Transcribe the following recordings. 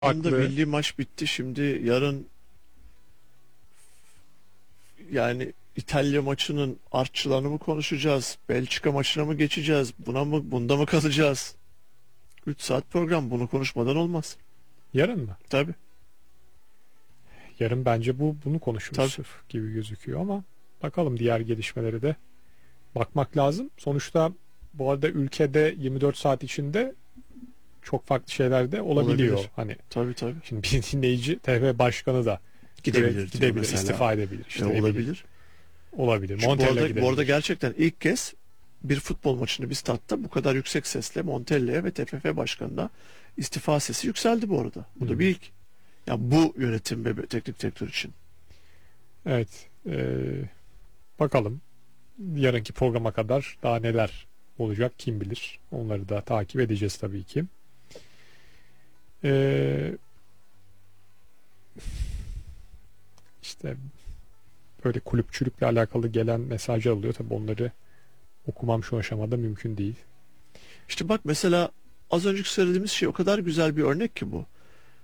Aslında Farklı. milli maç bitti. Şimdi yarın yani İtalya maçının artçılarını mı konuşacağız? Belçika maçına mı geçeceğiz? Bunda mı kalacağız? 3 saat program, bunu konuşmadan olmaz. Yarın mı? Tabii, Yarın bence bunu tabii. konuşuruz gibi gözüküyor ama bakalım, diğer gelişmeleri de bakmak lazım. Sonuçta bu arada ülkede 24 saat içinde çok farklı şeyler de olabiliyor. Olabilir. Hani Tabii, tabii. şimdi bir dinleyici TFF başkanı da Gidebilir diyor gidebilir, mesela. istifa edebilir. İşte ne bileyim, Olabilir. olabilir. Çünkü bu Montella arada, bu arada gidebilir. gerçekten ilk kez bir futbol maçını bir statta bu kadar yüksek sesle Montella'ya ve TFF başkanına istifa sesi yükseldi bu arada. Bu da bir ilk. Ya bu yönetim ve teknik direktör için. Evet. Bakalım. Yarınki programa kadar daha neler olacak kim bilir. Onları da takip edeceğiz tabii ki. Ee, işte böyle kulüpçülükle alakalı gelen mesajlar oluyor. Tabii onları okumam şu aşamada mümkün değil. İşte bak mesela az önceki söylediğimiz şey o kadar güzel bir örnek ki bu.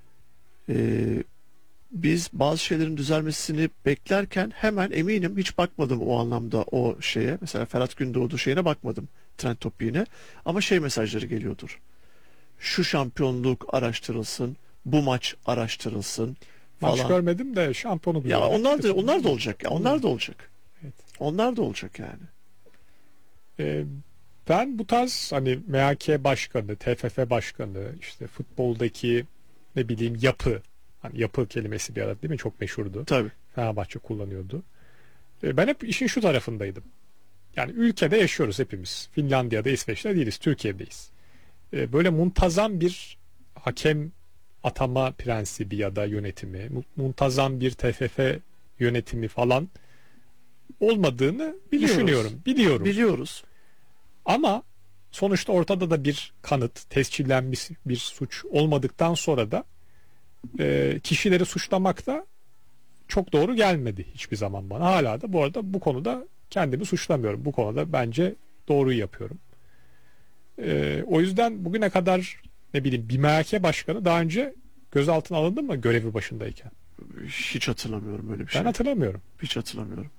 Ee, Biz bazı şeylerin düzelmesini beklerken hemen eminim hiç bakmadım o anlamda o şeye. Mesela Ferhat Gündoğdu şeyine bakmadım. Trend topiğine. Ama şey mesajları geliyordur. Şu şampiyonluk araştırılsın. Bu maç araştırılsın Maç falan. görmedim de şampiyonu Ya biliyorum. onlar da olacak ya. Onlar da olacak. Evet. Onlar da olacak yani. Ee, Ben bu tarz hani MHK başkanı, TFF başkanı, işte futboldaki ne bileyim yapı, hani yapı kelimesi bir arada değil mi? Çok meşhurdu. Tabii. Fenerbahçe kullanıyordu. Ben hep işin şu tarafındaydım. Yani ülkede yaşıyoruz hepimiz. Finlandiya'da, İsveç'te değiliz, Türkiye'deyiz. Böyle muntazam bir hakem atama prensibi ya da yönetimi, muntazam bir TFF yönetimi falan olmadığını Biliyoruz. düşünüyorum, biliyorum. Biliyoruz. Ama sonuçta ortada da bir kanıt, tescillenmiş bir suç olmadıktan sonra da kişileri suçlamak da çok doğru gelmedi hiçbir zaman bana. Hala da bu arada bu konuda kendimi suçlamıyorum. Bu konuda bence doğruyu yapıyorum. O yüzden bugüne kadar ne bileyim bir MHK başkanı daha önce gözaltına alındı mı görevi başındayken? Hiç hatırlamıyorum böyle bir Ben şey. hatırlamıyorum. Hiç hatırlamıyorum.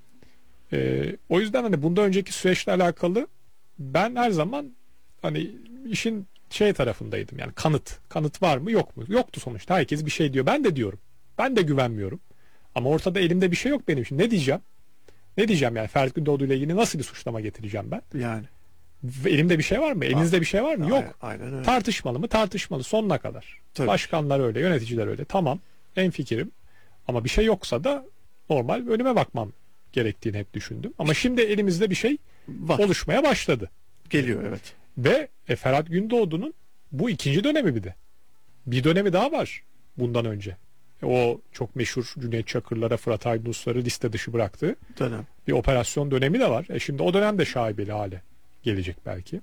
O yüzden hani bundan önceki süreçle alakalı ben her zaman hani işin şey tarafındaydım. Yani kanıt var mı yok mu? Yoktu sonuçta. Herkes bir şey diyor. Ben de diyorum. Ben de güvenmiyorum. Ama ortada elimde bir şey yok benim için. Ne diyeceğim? Ne diyeceğim yani Ferdi Gündoğdu ile ilgili nasıl bir suçlama getireceğim ben? Yani. Elimde bir şey var mı? Elinizde bir şey var mı? Yok. Aynen öyle. Tartışmalı mı? Tartışmalı sonuna kadar. Tabii. Başkanlar öyle, yöneticiler öyle. Tamam. En fikrim. Ama bir şey yoksa da normal önüme bakmam gerektiğini hep düşündüm. Ama şimdi elimizde bir şey Var. oluşmaya başladı. Geliyor, evet. Ve Ferhat Gündoğdu'nun bu ikinci dönemi bir de. Bir dönemi daha var bundan önce. O çok meşhur Cüneyt Çakırlara, Fırat Aydınusları liste dışı bıraktığı Dönem. bir operasyon dönemi de var. Şimdi o dönem de şaibeli hale gelecek belki.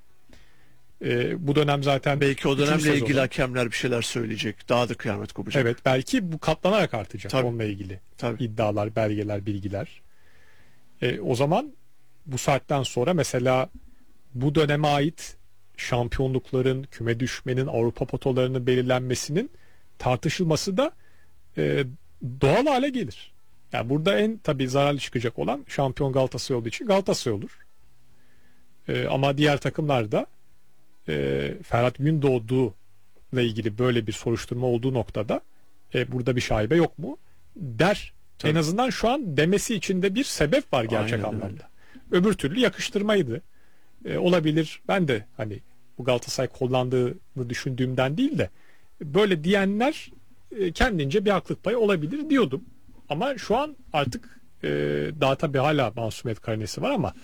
Bu dönem zaten Belki o üçüncü dönemle sezonu. ilgili hakemler bir şeyler söyleyecek. Daha da kıyamet kopacak. Evet, belki bu katlanarak artacak. Tabii. Onunla ilgili Tabii. iddialar, belgeler, bilgiler. O zaman bu saatten sonra mesela bu döneme ait şampiyonlukların, küme düşmenin, Avrupa potalarının belirlenmesinin tartışılması da doğal hale gelir. Yani burada en tabii zararlı çıkacak olan şampiyon Galatasaray olduğu için Galatasaray olur. Ama diğer takımlar da Ferhat Gündoğdu ile ilgili böyle bir soruşturma olduğu noktada burada bir şaibe yok mu der. Tabii. En azından şu an demesi için de bir sebep var gerçek Aynen anlamda. öyle. Öbür türlü yakıştırmaydı. Olabilir. Ben de hani bu Galatasaray kullandığını düşündüğümden değil de böyle diyenler kendince bir haklılık payı olabilir diyordum. Ama şu an artık daha tabii hala masumiyet karinesi var ama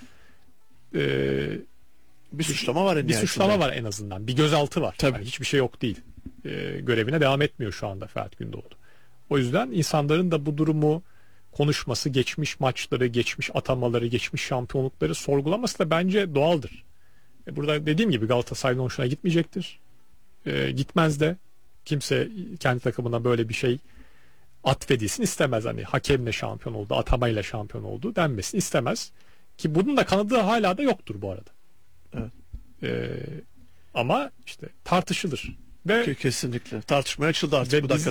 Bir suçlama var en bir nihayetinde. suçlama var en azından. Bir gözaltı var. Tabii. Yani hiçbir şey yok değil. Görevine devam etmiyor şu anda Ferhat Gündoğdu. O yüzden insanların da bu durumu konuşması, geçmiş maçları, geçmiş atamaları, geçmiş şampiyonlukları sorgulaması da bence doğaldır. Burada dediğim gibi Galatasaray'ın hoşuna gitmeyecektir. Gitmez de. Kimse kendi takımına böyle bir şey atfedilsin istemez. Hani hakemle şampiyon oldu, atamayla şampiyon oldu denmesini istemez. Ki bunun da kanadı hala da yoktur bu arada. Evet. Ama işte tartışılır. Ve Kesinlikle. Tartışmaya açıldı artık Ve bu biz- dakika.